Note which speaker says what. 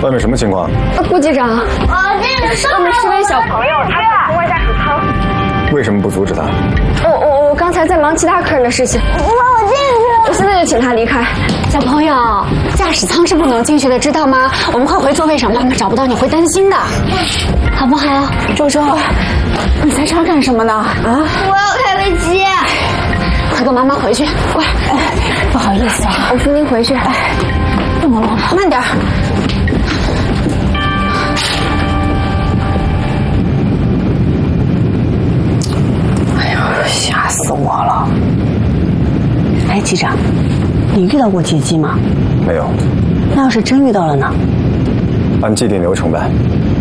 Speaker 1: 外面什么情况？
Speaker 2: 顾局长，外面是位小朋友，他在户外驾驶舱。
Speaker 1: 为什么不阻止他？
Speaker 2: 我刚才在忙其他客人的事情。我进去。我现在就请他离开。
Speaker 3: 小朋友，驾驶舱是不能进去的，知道吗？我们快回座位上，妈妈找不到你会担心的，好不好？周周，你在这儿干什么呢？啊？
Speaker 2: 我要开飞机。
Speaker 3: 快跟妈妈回去，乖。不好意思啊，
Speaker 2: 我扶您回去。
Speaker 3: 怎么了？慢点。
Speaker 4: 哎呀，吓死我了！哎，机长，你遇到过劫机吗？
Speaker 1: 没有。
Speaker 4: 那要是真遇到了呢？
Speaker 1: 按既定流程办。